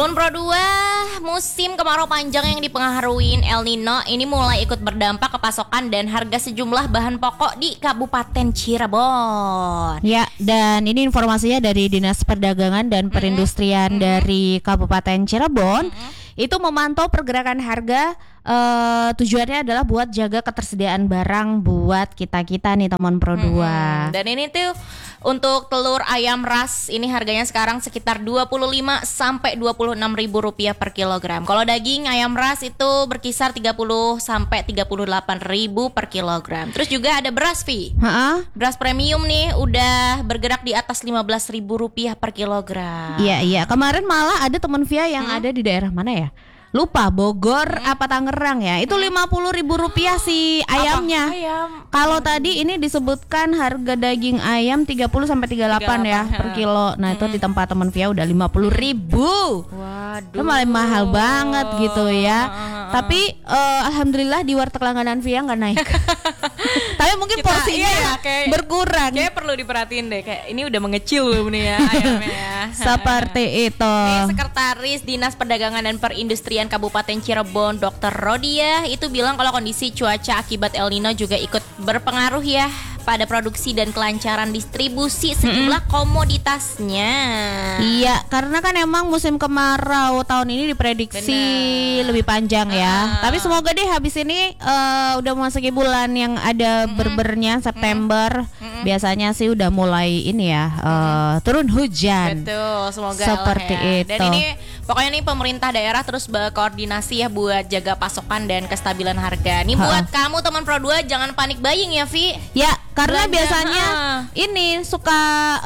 Teman Pro 2, musim kemarau panjang yang dipengaruhi El Nino ini mulai ikut berdampak ke pasokan dan harga sejumlah bahan pokok di Kabupaten Cirebon. Ya, dan ini informasinya dari Dinas Perdagangan dan Perindustrian dari Kabupaten Cirebon. Itu memantau pergerakan harga, tujuannya adalah buat jaga ketersediaan barang buat kita-kita nih teman Pro 2. Dan ini tuh untuk telur ayam ras ini harganya sekarang sekitar 25 sampai 26 ribu rupiah per kilogram. Kalau daging ayam ras itu berkisar 30 sampai 38 ribu per kilogram. Terus juga ada beras, Vi. Beras premium nih udah bergerak di atas 15 ribu rupiah per kilogram. Iya. Kemarin malah ada teman Via yang ada di daerah mana ya? Lupa, Bogor apa Tangerang ya. Itu 50 ribu rupiah si ayamnya. Ayam. Kalau tadi ini disebutkan harga daging ayam 30 sampai 38 ya per kilo. Nah itu di tempat teman Via udah 50 ribu. Waduh. Itu malah mahal banget gitu ya. Tapi alhamdulillah di warteg langganan Via nggak naik. Tapi mungkin porsinya berkurang. Kayak perlu diperhatiin deh. Kayak ini udah mengecil loh nih ya ayamnya ya. Seperti itu. Ini Sekretaris Dinas Perdagangan dan Perindustrian Kabupaten Cirebon, Dr. Rodia itu bilang kalau kondisi cuaca akibat El Nino juga ikut berpengaruh ya pada produksi dan kelancaran distribusi sejumlah komoditasnya. Iya, karena kan emang musim kemarau tahun ini diprediksi lebih panjang ya. Tapi semoga deh habis ini udah memasuki bulan yang ada berbernya September. Biasanya sih udah mulai ini ya turun hujan. Betul, semoga seperti lah ya. itu. Dan ini pokoknya nih pemerintah daerah terus berkoordinasi ya buat jaga pasokan dan kestabilan harga. Nih buat kamu teman Pro 2 jangan panik buying ya, Vi. Ya, karena Belanja, biasanya ini suka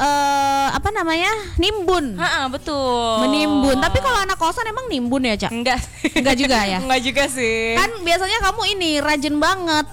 nimbun. Betul. Menimbun. Tapi kalau anak kosan emang nimbun ya, Cak? Enggak. Enggak juga ya? Enggak juga sih. Kan biasanya kamu ini rajin banget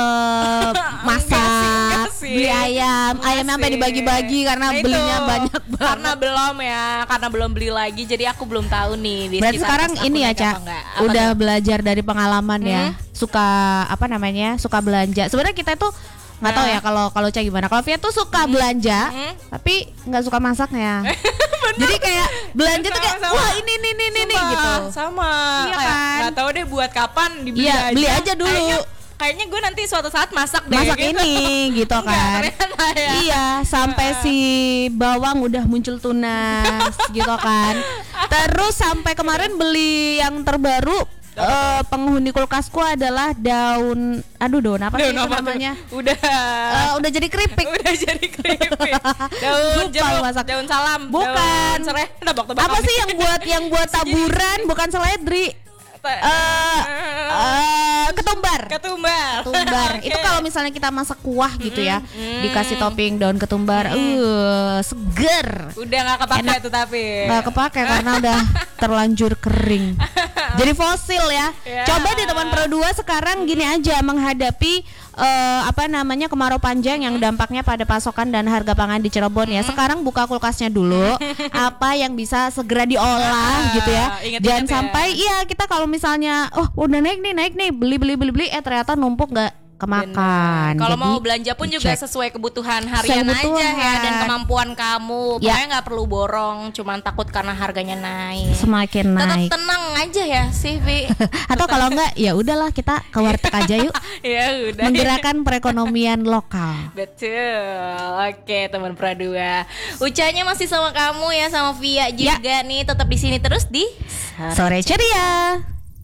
masak, beli ayam sampai dibagi-bagi karena belinya banyak banget. Karena belum beli lagi jadi aku belum tahu nih. Berarti sekarang ini ya, Cak, udah belajar dari pengalaman ya. Suka suka belanja. Sebenarnya kita itu nggak tahu ya kalau Cak gimana. Kalau Via tuh suka belanja, tapi nggak suka masaknya. Jadi kayak belanja tuh kayak wah ini gitu. Sama. Iya kan? Nggak tahu deh buat kapan dibeli aja. Beli aja dulu. Kayaknya gue nanti suatu saat masak deh. Masak gitu. ini gitu kan. Ya. Iya, sampai si bawang udah muncul tunas gitu kan. Terus sampai kemarin beli yang terbaru penghuni kulkasku adalah daun apa sih namanya? Udah jadi keripik. Daun jeruk, daun salam. Bukan. Daun serai, apa sih yang buat taburan bukan seledri? Ketumbar. Okay. Itu kalau misalnya kita masak kuah gitu ya, dikasih topping daun ketumbar, seger. Udah nggak kepake tuh tapi. Nggak kepake karena udah terlanjur kering. Jadi fosil ya. Coba deh teman Pro 2 sekarang gini aja menghadapi kemarau panjang yang dampaknya pada pasokan dan harga pangan di Cirebon ya. Sekarang buka kulkasnya dulu, apa yang bisa segera diolah gitu ya. Jangan sampai kita kalau misalnya udah naik nih beli ternyata numpuk nggak kemakan. Kalau mau belanja pun juga sesuai kebutuhan harian aja ya dan kemampuan kamu. Pokoknya nggak perlu borong, cuman takut karena harganya naik. Semakin naik. Tetap tenang aja ya sih, Vi. Atau kalau enggak ya udahlah kita ke warteg aja yuk. Ya udah. Menggerakkan perekonomian lokal. Betul. Oke, teman Pro 2. Ucanya masih sama kamu ya, sama Via juga nih. Tetap di sini terus di Sore Ceria.